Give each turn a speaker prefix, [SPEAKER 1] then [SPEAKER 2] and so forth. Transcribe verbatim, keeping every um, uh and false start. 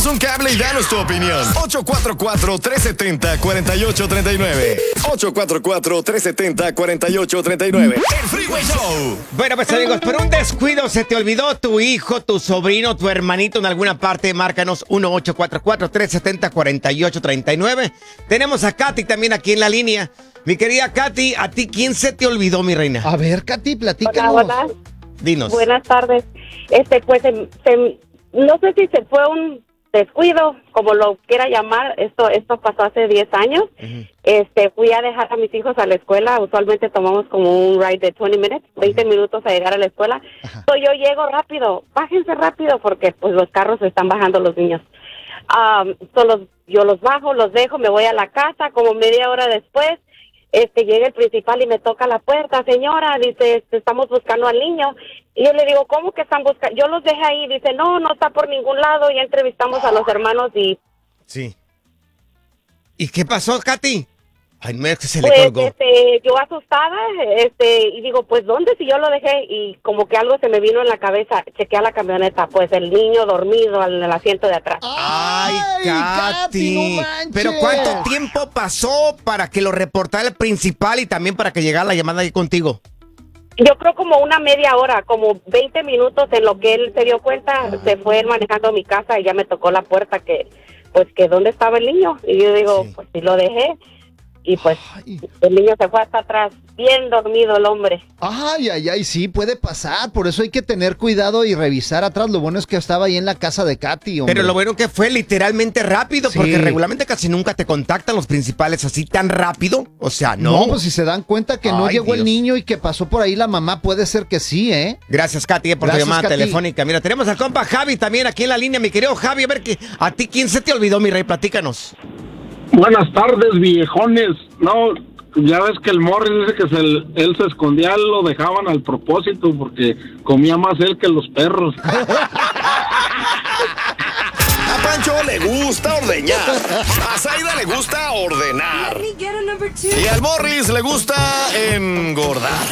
[SPEAKER 1] un cable y danos tu opinión. ocho cuatro cuatro, tres siete cero, cuatro ocho tres nueve. ocho cuatro cuatro, tres siete cero, cuatro ocho tres nueve. El Freeway Show.
[SPEAKER 2] Bueno, pues amigos, por un descuido se te olvidó tu hijo, tu sobrino, tu hermanito en alguna parte. Márcanos uno ocho cuatro cuatro, tres siete cero, cuatro ocho tres nueve. Tenemos a Katy también aquí en la línea. Mi querida Katy, ¿a ti quién se te olvidó, mi reina?
[SPEAKER 3] A ver, Katy, platícanos.
[SPEAKER 4] Hola, hola.
[SPEAKER 2] Dinos.
[SPEAKER 4] Buenas tardes. Este, pues, se, se, no sé si se fue un descuido, como lo quiera llamar. Esto, esto pasó hace diez años. Uh-huh. Este, fui a dejar a mis hijos a la escuela. Usualmente tomamos como un ride de veinte minutes, veinte uh-huh. minutos a llegar a la escuela. Uh-huh. So, yo llego rápido. Bájense rápido porque, pues, los carros están bajando los niños. Um, so los, yo los bajo, los dejo, me voy a la casa. Como media hora después, Este, llega el principal y me toca la puerta. Señora, dice, estamos buscando al niño. Y yo le digo, ¿cómo que están buscando? Yo los dejé ahí. Dice, no, no está por ningún lado. Y entrevistamos a los hermanos y...
[SPEAKER 2] Sí. ¿Y qué pasó, Katy? Ay, no es que se
[SPEAKER 4] pues,
[SPEAKER 2] le colgó.
[SPEAKER 4] Este, yo asustada, este, y digo, pues, ¿dónde si yo lo dejé? Y como que algo se me vino en la cabeza. Chequeé a la camioneta, pues, el niño dormido en el asiento de atrás.
[SPEAKER 2] Ay, Katy.
[SPEAKER 3] no
[SPEAKER 2] Pero ¿cuánto tiempo pasó para que lo reportara el principal y también para que llegara la llamada ahí contigo?
[SPEAKER 4] Yo creo como una media hora, como veinte minutos en lo que él se dio cuenta. Se fue él manejando a mi casa y ya me tocó la puerta que, pues, que ¿dónde estaba el niño? Y yo digo, sí. pues, si lo dejé. Y pues ay. El niño se fue hasta atrás, bien dormido el hombre.
[SPEAKER 3] Ay, ay, ay, sí, puede pasar. Por eso hay que tener cuidado y revisar atrás. Lo bueno es que estaba ahí en la casa de Katy, hombre.
[SPEAKER 2] Pero lo bueno que fue literalmente rápido, sí. Porque regularmente casi nunca te contactan los principales así tan rápido. O sea, no.
[SPEAKER 3] No, pues si se dan cuenta que ay, no llegó Dios. El niño y que pasó por ahí la mamá, puede ser que sí, ¿eh?
[SPEAKER 2] Gracias, Katy, por Gracias, tu llamada Katy. Telefónica. Mira, tenemos al compa Javi también aquí en la línea. Mi querido Javi, a ver, que ¿a ti quién se te olvidó, mi rey? Platícanos.
[SPEAKER 5] Buenas tardes, viejones. No, ya ves que el Morris dice que se, él se escondía, lo dejaban al propósito porque comía más él que los perros.
[SPEAKER 1] A Pancho le gusta ordeñar. A Zaida le gusta ordenar. Y al Morris le gusta engordar.